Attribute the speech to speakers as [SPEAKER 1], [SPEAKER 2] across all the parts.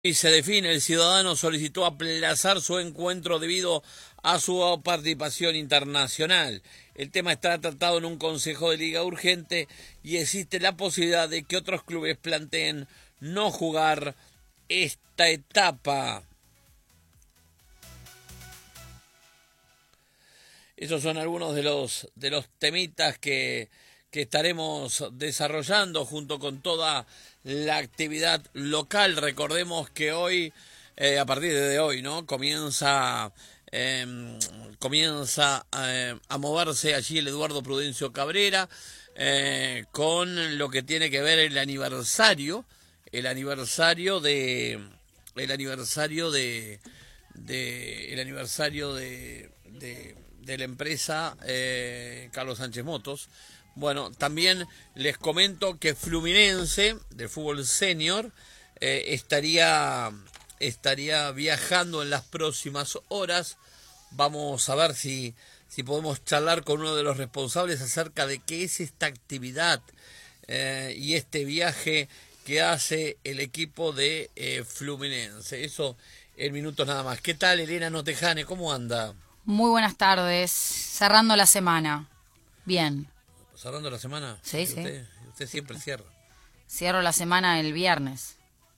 [SPEAKER 1] Y se define, el ciudadano solicitó aplazar su encuentro debido a su participación internacional. El tema está tratado en un consejo de liga urgente y existe la posibilidad de que otros clubes planteen no jugar esta etapa. Esos son algunos de los temitas que estaremos desarrollando junto con toda la actividad local. Recordemos que hoy, a partir de hoy, ¿no? Comienza a moverse allí el Eduardo Prudencio Cabrera con lo que tiene que ver el aniversario de la empresa Carlos Sánchez Motos. Bueno, también les comento que Fluminense, del fútbol senior, estaría viajando en las próximas horas. Vamos a ver si podemos charlar con uno de los responsables acerca de qué es esta actividad y este viaje que hace el equipo de Fluminense. Eso en minutos nada más. ¿Qué tal, Elena Notejane? ¿Cómo anda?
[SPEAKER 2] Muy buenas tardes, cerrando la semana. Bien.
[SPEAKER 1] ¿Cerrando la semana?
[SPEAKER 2] Sí,
[SPEAKER 1] sí. Usted siempre cierra.
[SPEAKER 2] Cierro la semana el viernes.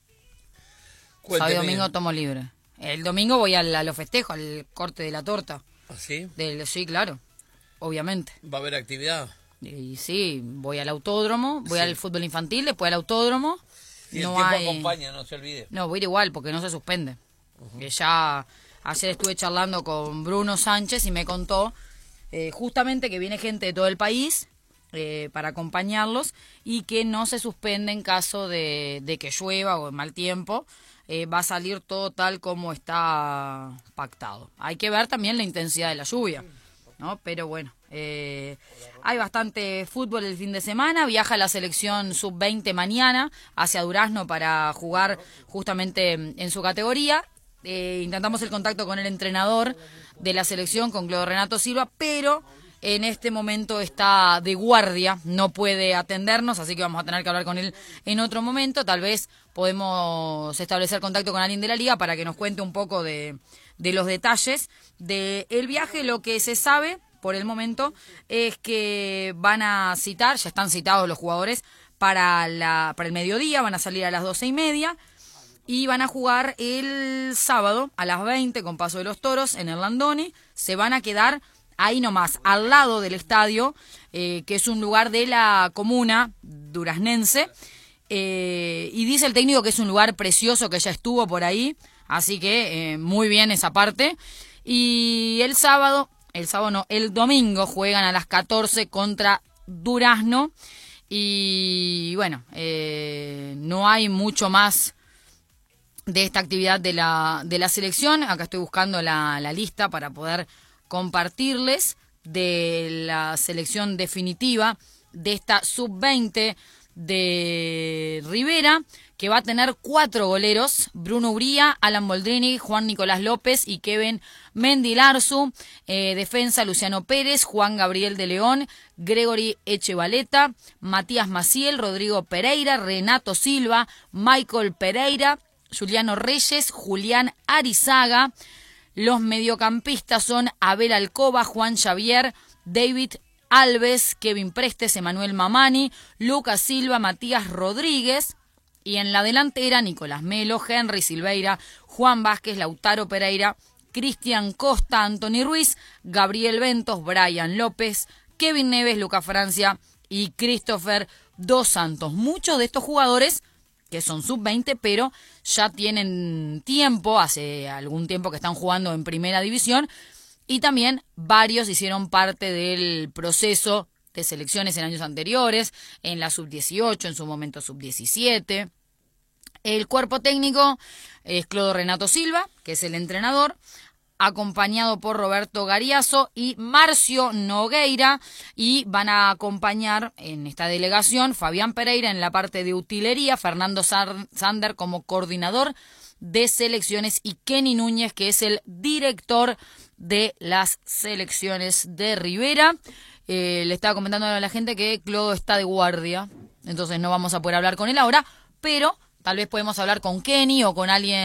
[SPEAKER 1] Cuénteme.
[SPEAKER 2] Sábado y domingo tomo libre. El domingo voy a los festejos, al corte de la torta.
[SPEAKER 1] ¿Ah, sí?
[SPEAKER 2] Sí, claro, obviamente.
[SPEAKER 1] ¿Va a haber actividad?
[SPEAKER 2] Y sí, voy al autódromo, voy al fútbol infantil, después al autódromo.
[SPEAKER 1] Y el tiempo acompaña, no se olvide.
[SPEAKER 2] No, voy a ir igual porque no se suspende. Que ya ayer estuve charlando con Bruno Sánchez y me contó justamente que viene gente de todo el país para acompañarlos y que no se suspende en caso de que llueva o de mal tiempo. Va a salir todo tal como está pactado. Hay que ver también la intensidad de la lluvia, ¿no? Pero bueno, hay bastante fútbol el fin de semana. Viaja la selección sub-20 mañana hacia Durazno para jugar justamente en su categoría. Intentamos el contacto con el entrenador de la selección, con Clodo Renato Silva, pero en este momento está de guardia, no puede atendernos, así que vamos a tener que hablar con él en otro momento. Tal vez podemos establecer contacto con alguien de la liga para que nos cuente un poco de los detalles del viaje. Lo que se sabe por el momento es que van a citar, ya están citados los jugadores para el mediodía, van a salir a las 12:30 y van a jugar el sábado a las 20 con Paso de los Toros en el Landoni. Se van a quedar ahí nomás, al lado del estadio, que es un lugar de la comuna duraznense, y dice el técnico que es un lugar precioso, que ya estuvo por ahí, así que muy bien esa parte. Y el domingo juegan a las 14 contra Durazno, y bueno, no hay mucho más de esta actividad de la selección. Acá estoy buscando la lista para poder compartirles de la selección definitiva de esta sub-20 de Rivera, que va a tener 4 goleros: Bruno Uría, Alan Boldrini, Juan Nicolás López y Kevin Mendilarzu. Defensa: Luciano Pérez, Juan Gabriel de León, Gregory Echevaleta, Matías Maciel, Rodrigo Pereira, Renato Silva, Michael Pereira, Juliano Reyes, Julián Arizaga. Los mediocampistas son Abel Alcoba, Juan Xavier, David Alves, Kevin Prestes, Emanuel Mamani, Lucas Silva, Matías Rodríguez. Y en la delantera, Nicolás Melo, Henry Silveira, Juan Vázquez, Lautaro Pereira, Cristian Costa, Anthony Ruiz, Gabriel Ventos, Brian López, Kevin Neves, Lucas Francia y Christopher Dos Santos. Muchos de estos jugadores que son sub-20, pero ya tienen tiempo, hace algún tiempo que están jugando en primera división, y también varios hicieron parte del proceso de selecciones en años anteriores, en la sub-18, en su momento sub-17. El cuerpo técnico es Clodo Renato Silva, que es el entrenador, acompañado por Roberto Gariazo y Marcio Nogueira, y van a acompañar en esta delegación Fabián Pereira en la parte de utilería, Fernando Sander como coordinador de selecciones y Kenny Núñez, que es el director de las selecciones de Rivera. Le estaba comentando a la gente que Clodo está de guardia, entonces no vamos a poder hablar con él ahora, pero Tal vez podemos hablar con Kenny o con alguien